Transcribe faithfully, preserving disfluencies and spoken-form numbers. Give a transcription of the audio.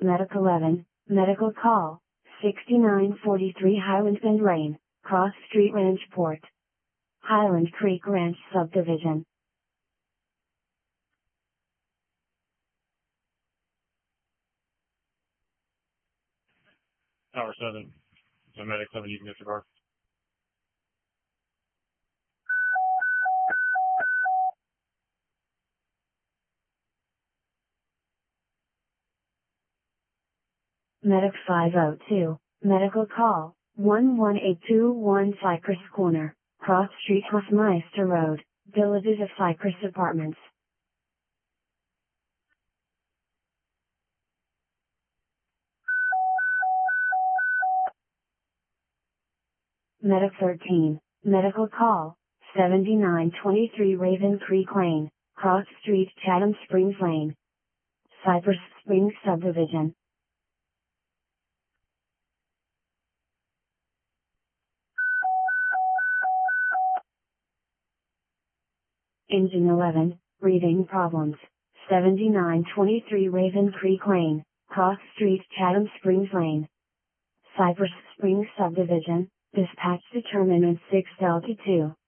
Medic eleven, medical call, sixty-nine forty-three Highland Bend Lane, Cross Street Ranchport. Highland Creek Ranch Subdivision. Tower seven. So Medic seven, you can get your car. Medic five oh two, medical call, one one eight two one Cypress Corner, Cross Street Hofmeister Road, Villages of Cypress Apartments. Medic thirteen, medical call, seventy-nine twenty-three Raven Creek Lane, Cross Street Chatham Springs Lane, Cypress Springs Subdivision. Engine eleven, breathing problems, seventy-nine twenty-three Raven Creek Lane, Cross Street Chatham Springs Lane, Cypress Springs Subdivision, dispatch determinant six Delta two.